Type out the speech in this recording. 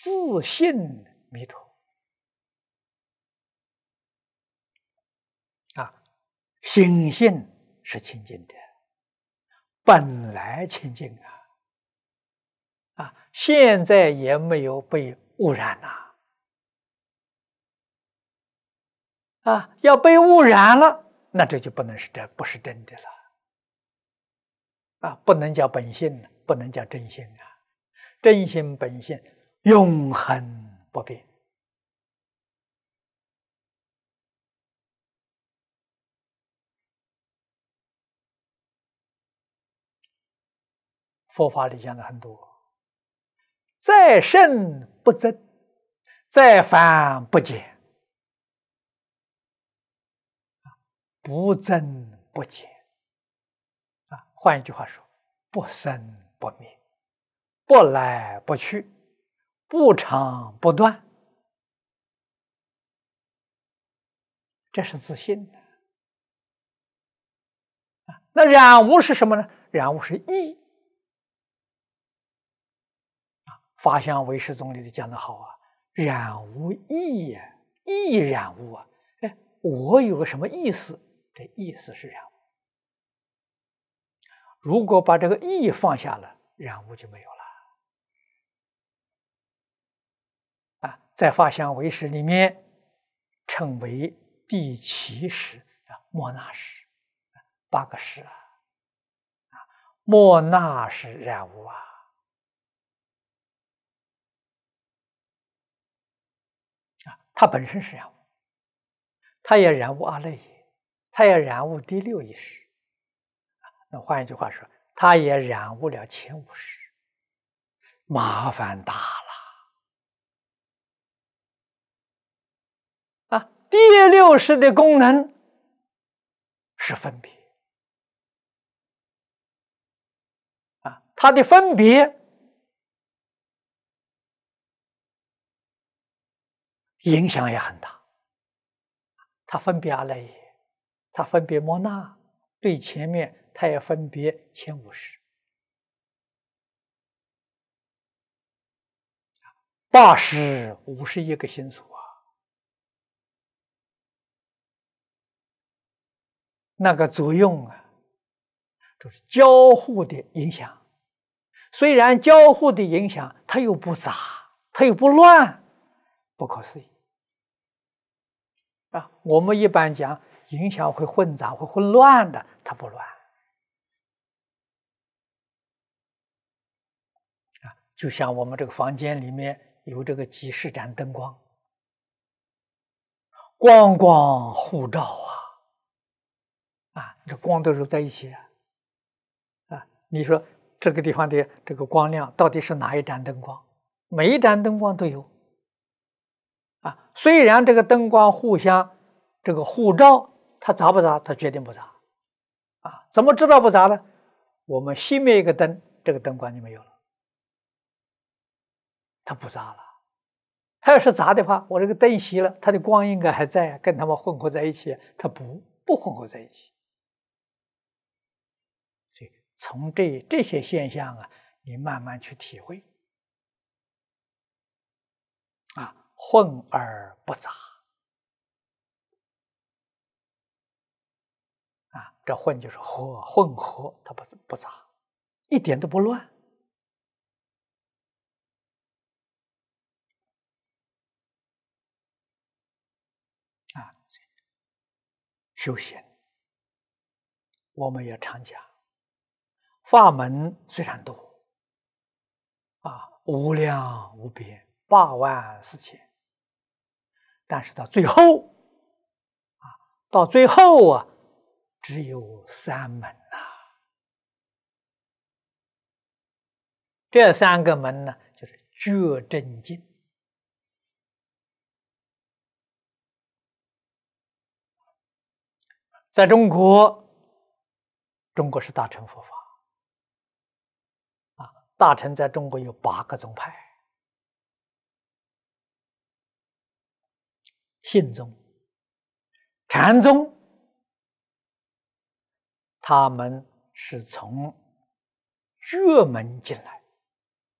自信弥陀啊，心性是清净的，本来清净现在也没有被污染要被污染了，那这就不是真的了不能叫本性，不能叫真性真心本性永恒不变。佛法里讲的很多，再胜不增，再凡不减，不增不减换一句话说，不生不灭，不来不去，不长不断，这是自信的那染污是什么呢？染污是意法相唯识宗里讲的好染污意意染污我有个什么意思？这意思是染污。如果把这个意放下了，染污就没有了在法相唯识里面称为第七识莫那识，8个识莫那识染污它本身是染污，它也染污阿赖耶，它也染污第6意识那换一句话说，它也染污了前5识，麻烦大了第6识的功能是分别它的分别影响也很大。它分别阿赖耶，它分别摩那，对前面它也分别前5识，8识51个心所那个作用都是交互的影响。虽然交互的影响，它又不杂，它又不乱，不可思议我们一般讲影响会混杂、会混乱的，它不乱就像我们这个房间里面有这个几十盏灯光，光光互照这光都揉在一起你说这个地方的这个光亮到底是哪一盏灯光？每一盏灯光都有虽然这个灯光互相这个互照，它杂不杂？它决定不杂怎么知道不杂呢？我们熄灭一个灯，这个灯光就没有了，它不杂了。它要是杂的话，我这个灯熄了，它的光应该还在，跟它们混合在一起，它不混合在一起。所以从这些现象你慢慢去体会混而不杂这混就是混合，它不杂，一点都不乱修行我们也常讲，法门虽然多无量无边，8万4千，但是到最后只有3门这3个门呢，就是觉真净在中国是大乘佛法大乘在中国有8个宗派，信宗、禅宗，他们是从觉门进来